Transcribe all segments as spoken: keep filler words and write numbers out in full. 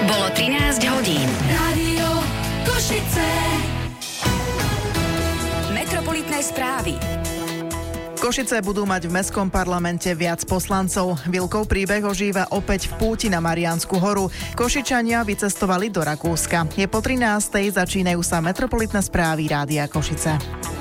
Bolo trinásť hodín. Rádio Košice. Metropolitné správy. Košice budú mať v mestskom parlamente viac poslancov. Vilkov príbeh ožíva opäť v púti na Mariánsku horu. Košičania vycestovali do Rakúska. Je po trinástej, začínajú sa metropolitné správy Rádia Košice.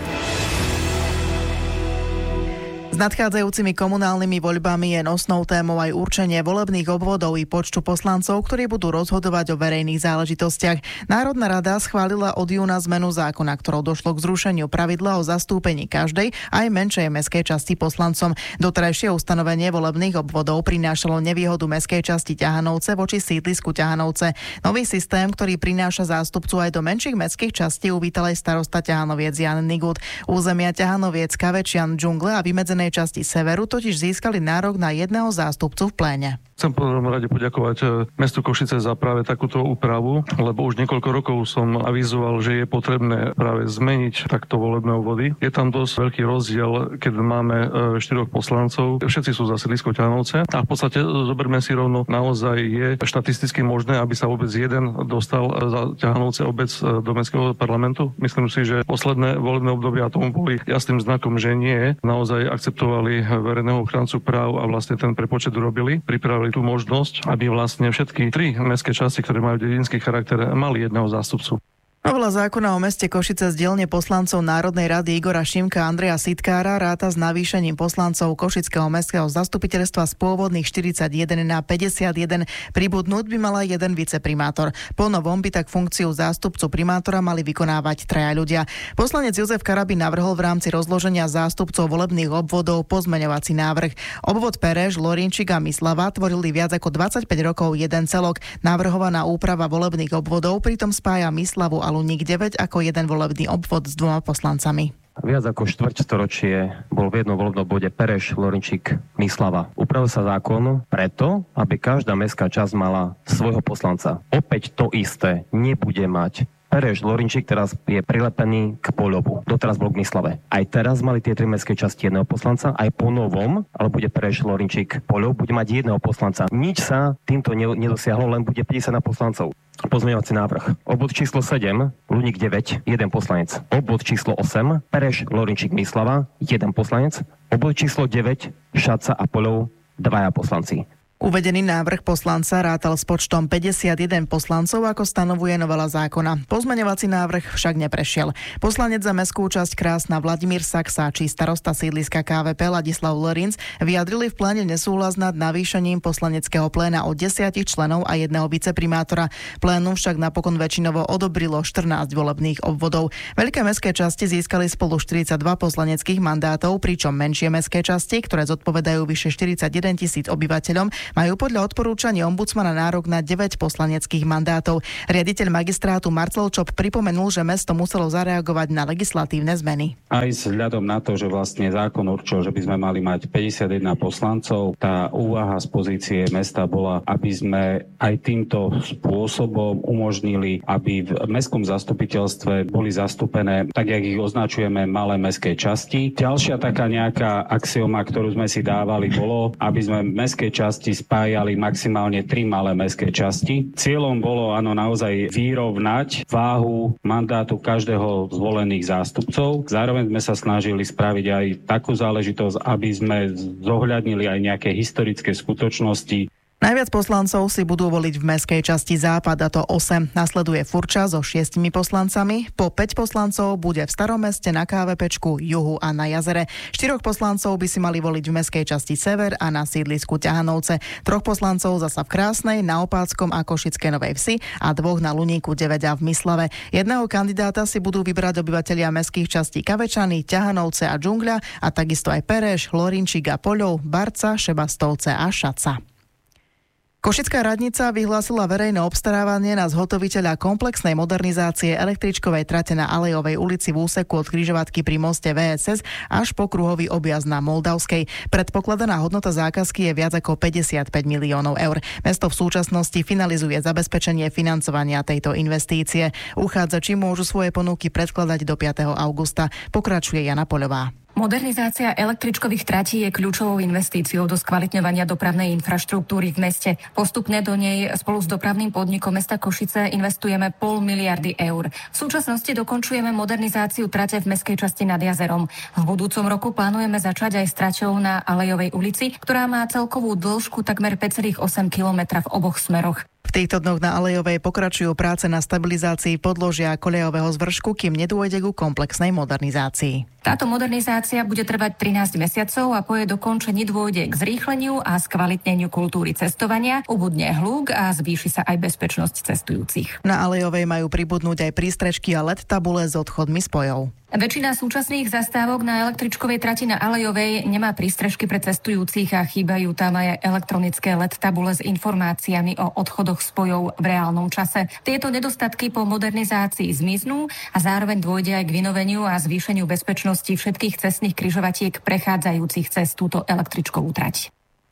S nadchádzajúcimi komunálnymi voľbami je nosnou témou aj určenie volebných obvodov i počtu poslancov, ktorí budú rozhodovať o verejných záležitostiach. Národná rada schválila od júna zmenu zákona, ktorou došlo k zrušeniu pravidla o zastúpení každej aj menšej mestskej časti poslancom. Doterajšie ustanovenie volebných obvodov prinášalo nevýhodu mestskej časti Ťahanovce voči sídlisku Ťahanovce. Nový systém, ktorý prináša zástupcu aj do menších mestských častí, uvítal aj starosta Ťahanoviec Jan Nigut. Územia Ťahanoviec, Kavečian, Džungle a vymedzenej časti severu totiž získali nárok na jedného zástupcu v pléne. Chcem v prvom rade poďakovať mestu Košice za práve takúto úpravu, lebo už niekoľko rokov som avizoval, že je potrebné práve zmeniť takto volebné obvody. Je tam dosť veľký rozdiel, keď máme štyroch poslancov, všetci sú za sídlisko Ťahanovce a v podstate zoberme si rovno, naozaj je štatisticky možné, aby sa vôbec jeden dostal za Ťahanovce obec do mestského parlamentu. Myslím si, že posledné volebné obdobia tomu boli jasným znakom, že nie. Naozaj akceptovali verejného ochrancu práv a vlastne ten prepočet urobili. Pripravili tú možnosť, aby vlastne všetky tri mestské časti, ktoré majú dedinský charakter, mali jedného zástupcu. Novela zákona o meste Košice z dielne poslancov Národnej rady Igora Šimka a Andreja Sitkára ráta s navýšením poslancov Košického mestského zastupiteľstva z pôvodných štyridsaťjeden na päťdesiatjeden. Pribudnúť by mala jeden viceprimátor. Po novom by tak funkciu zástupcu primátora mali vykonávať traja ľudia. Poslanec Jozef Karabin navrhol v rámci rozloženia zástupcov volebných obvodov pozmeňovací návrh. Obvod Pereš, Lorinčík a Myslava tvorili viac ako dvadsaťpäť rokov jeden celok. Navrhovaná úprava volebných obvodov pritom spája Myslavu a Luník deväť ako jeden volebný obvod s dvoma poslancami. Viac ako štvrťstoročie bol v jednom volebnom bode Pereš, Lorinčík, Myslava. Upravil sa zákon preto, aby každá mestská časť mala svojho poslanca. Opäť to isté nebude mať Pereš, Lorinčík teraz je prilepený k Poľovu. Doteraz bol k Myslave. Aj teraz mali tie tri mestské časti jedného poslanca, aj po novom, ale bude Pereš, Lorinčík, Poľov, bude mať jedného poslanca. Nič sa týmto nedosiahlo, len bude päťdesiat na poslancov. Pozmeňovací návrh. Obvod číslo sedem, Luník deväť, jeden poslanec. Obvod číslo osem, Pereš, Lorinčík, Myslava, jeden poslanec. Obvod číslo deväť, Šaca a Poľov, dvaja poslanci. Uvedený návrh poslanca rátal s počtom päťdesiatjeden poslancov, ako stanovuje novela zákona. Pozmeňovací návrh však neprešiel. Poslanec za mestskú časť Krásna Vladimír Saxa či starosta sídliska ká vé pé Ladislav Lorinc vyjadrili v pláne nesúhlas nad navýšením poslaneckého pléna o desiatich členov a jedného viceprimátora. Plénum však napokon väčšinovo odobrilo štrnásť volebných obvodov. Veľké mestské časti získali spolu štyridsaťdva poslaneckých mandátov, pričom menšie mestské časti, ktoré zodpovedajú vyše štyridsaťjeden tisíc obyvateľom, majú podľa odporúčania ombudsmana nárok na deväť poslaneckých mandátov. Riaditeľ magistrátu Marcel Čop pripomenul, že mesto muselo zareagovať na legislatívne zmeny. Aj vzhľadom na to, že vlastne zákon určil, že by sme mali mať päťdesiatjeden poslancov, tá úvaha z pozície mesta bola, aby sme aj týmto spôsobom umožnili, aby v mestskom zastupiteľstve boli zastúpené, tak jak ich označujeme, malé mestské časti. Ďalšia taká nejaká axioma, ktorú sme si dávali, bolo, aby sme mestské časti spájali maximálne tri malé mestské časti. Cieľom bolo áno naozaj vyrovnať váhu mandátu každého zvolených zástupcov. Zároveň sme sa snažili spraviť aj takú záležitosť, aby sme zohľadnili aj nejaké historické skutočnosti. Najviac poslancov si budú voliť v mestskej časti Západ, a to osem. Nasleduje Furča so šiestimi poslancami. Po päť poslancov bude v Starom meste, na KVPčku, Juhu a na Jazere. Štyroch poslancov by si mali voliť v mestskej časti Sever a na sídlisku Ťahanovce. Troch poslancov zasa v Krásnej, na Opáckom a Košickej Novej Vsi a dvoch na Luníku deväť a v Myslave. Jedného kandidáta si budú vybrať obyvatelia mestských častí Kavečany, Ťahanovce a Džungľa a takisto aj Pereš, Lorinčík a Poľov, Barca, Šebastovce a Šaca. Košická radnica vyhlásila verejné obstarávanie na zhotoviteľa komplexnej modernizácie električkovej trate na Alejovej ulici v úseku od križovatky pri moste vé es es až po kruhový objazd na Moldavskej. Predpokladaná hodnota zákazky je viac ako päťdesiatpäť miliónov eur. Mesto v súčasnosti finalizuje zabezpečenie financovania tejto investície. Uchádzači môžu svoje ponuky predkladať do piateho augusta. Pokračuje Jana Poľová. Modernizácia električkových tratí je kľúčovou investíciou do skvalitňovania dopravnej infraštruktúry v meste. Postupne do nej spolu s dopravným podnikom mesta Košice investujeme pol miliardy eur. V súčasnosti dokončujeme modernizáciu trate v mestskej časti nad jazerom. V budúcom roku plánujeme začať aj s traťou na Alejovej ulici, ktorá má celkovú dĺžku takmer päť celá osem kilometra v oboch smeroch. V týchto dňoch na Alejovej pokračujú práce na stabilizácii podložia koľajového zvršku, kým nedôjde ku komplexnej modernizácii. Táto modernizácia bude trvať trinásť mesiacov a po jej dokončení dôjde k zrýchleniu a skvalitneniu kultúry cestovania, ubudne hluk a zvýši sa aj bezpečnosť cestujúcich. Na Alejovej majú pribudnúť aj prístrežky a el é dé tabule s odchodmi spojov. Väčšina súčasných zastávok na električkovej trati na Alejovej nemá prístrežky pre cestujúcich a chýbajú tam aj elektronické el é dé tabule s informáciami o odchodoch spojov v reálnom čase. Tieto nedostatky po modernizácii zmiznú a zároveň dôjde aj k vynoveniu a zvýšeniu bezpečnosti všetkých cestných križovatiek prechádzajúcich cez túto električkovú trať.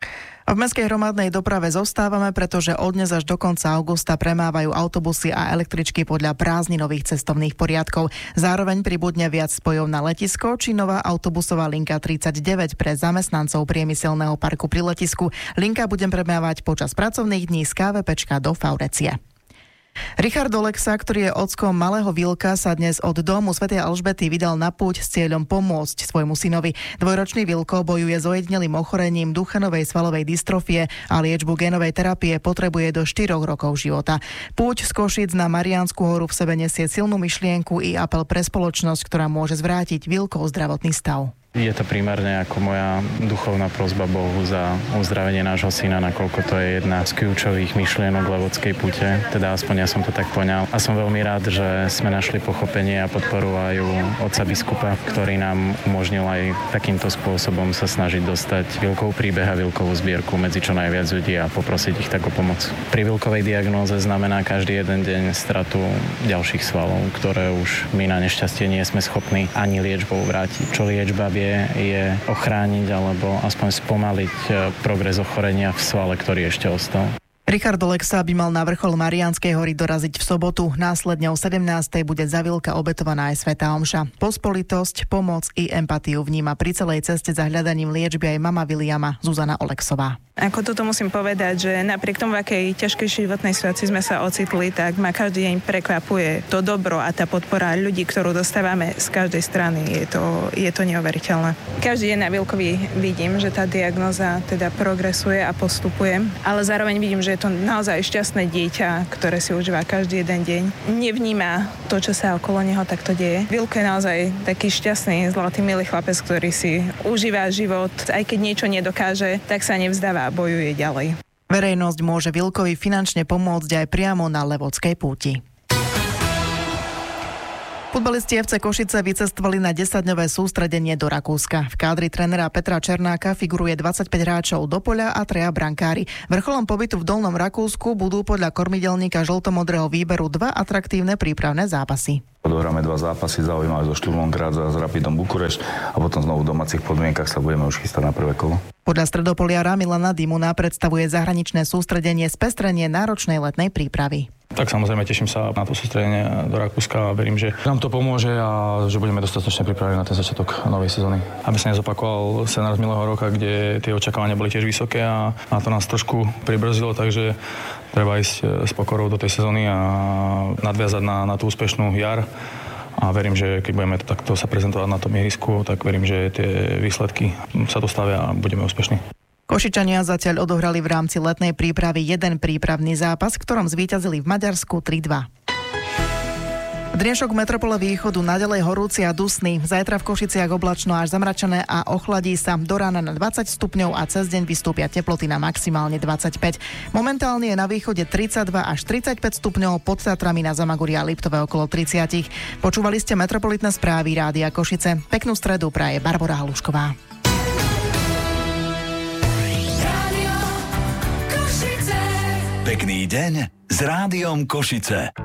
V mestskej hromadnej doprave zostávame, pretože od dnes až do konca augusta premávajú autobusy a električky podľa prázdninových cestovných poriadkov. Zároveň pribudne viac spojov na letisko či nová autobusová linka tridsaťdeväť pre zamestnancov priemyselného parku pri letisku. Linka bude premávať počas pracovných dní z ká vé péčka do Faurecie. Richard Olexa, ktorý je ockom malého Vilka, sa dnes od domu svätej Alžbety vydal na púť s cieľom pomôcť svojmu synovi. Dvojročný Vilko bojuje s ojedinelým ochorením duchenovej svalovej dystrofie a liečbu génovej terapie potrebuje do štyroch rokov života. Púť z Košíc na Mariánsku horu v sebe nesie silnú myšlienku i apel pre spoločnosť, ktorá môže zvrátiť Vilkov zdravotný stav. Je to primárne ako moja duchovná prosba Bohu za uzdravenie nášho syna, nakoľko to je jedna z kľúčových myšlienok Levodskej púte. Teda aspoň ja som to tak poňal. A som veľmi rád, že sme našli pochopenie a podporu aj u otca biskupa, ktorý nám umožnil aj takýmto spôsobom sa snažiť dostať Vilkov príbeh a Vilkovú zbierku medzi čo najviac ľudí a poprosiť ich tak o pomoc. Pri Vilkovej diagnóze znamená každý jeden deň stratu ďalších svalov, ktoré už my na nešťastie nie sme schopní ani liečbou vrátiť. Čo liečba vie, je ochrániť alebo aspoň spomaliť progres ochorenia v svale, ktorý ešte ostal. Richard Olexa by mal na vrchol Mariánskej hory doraziť v sobotu. Následne o sedemnástej bude za Vilka obetovaná aj svätá omša. Pospolitosť, pomoc i empatiu vníma pri celej ceste za hľadaním liečby aj mama Viliama, Zuzana Oleksová. Ako toto musím povedať, že napriek tomu, v akej ťažkej životnej situácii sme sa ocitli, tak ma každý deň prekvapuje to dobro a tá podpora ľudí, ktorú dostávame z každej strany. Je to, je to neuveriteľné. Každý deň na Vilkovi vidím, že tá diagnóza teda progresuje a postupuje, ale zároveň vidím, že je to naozaj šťastné dieťa, ktoré si užíva každý jeden deň. Nevníma to, čo sa okolo neho takto deje. Vilko je naozaj taký šťastný, zlatý, milý chlapec, ktorý si užíva život. Aj keď niečo nedokáže, tak sa nevzdáva a bojuje ďalej. Verejnosť môže Vilkovi finančne pomôcť aj priamo na Levodskej púti. Futbalisti ef cé Košice vycestovali na desaťdňové sústredenie do Rakúska. V kádri trénera Petra Černáka figuruje dvadsaťpäť hráčov do poľa a traja brankári. Vrcholom pobytu v Dolnom Rakúsku budú podľa kormidelníka žltomodrého výberu dva atraktívne prípravné zápasy. Odohráme dva zápasy zaujímavé so Šturmom Graz a s Rapidom Bukurešť a potom znovu v domácich podmienkach sa budeme už chystať na prvé kolo. Podľa stredopoliara Milana Dimuna predstavuje zahraničné sústredenie spestrenie náročnej letnej prípravy. Tak samozrejme teším sa na to sústredenie do Rakúska a verím, že nám to pomôže a že budeme dostatočne pripravení na ten začiatok novej sezóny. Aby sa nezopakoval scenár z minulého roka, kde tie očakávania boli tiež vysoké a, a to nás trošku pribrzdilo, takže treba ísť s pokorou do tej sezóny a nadviazať na, na tú úspešnú jar. A verím, že keď budeme takto sa prezentovať na tom ihrisku, tak verím, že tie výsledky sa dostavia a budeme úspešní. Košičania zatiaľ odohrali v rámci letnej prípravy jeden prípravný zápas, v ktorom zvíťazili v Maďarsku tri dva. Dnešok v metropole východu naďalej horúci a dusný. Zajtra v Košiciach oblačno až zamračené a ochladí sa. Do rána na dvadsať stupňov a cez deň vystúpia teploty na maximálne dvadsaťpäť. Momentálne je na východe tridsaťdva až tridsaťpäť stupňov, pod Tatrami na Zamaguri a Liptove okolo tridsať. Počúvali ste metropolitné správy Rádia Košice. Peknú stredu praje Barbora Halušková. Pekný deň s Rádiom Košice.